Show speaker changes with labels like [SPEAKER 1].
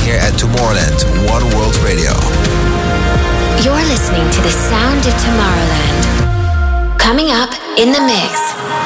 [SPEAKER 1] here at Tomorrowland, One World Radio.
[SPEAKER 2] You're listening to the sound of Tomorrowland. Coming up in the mix,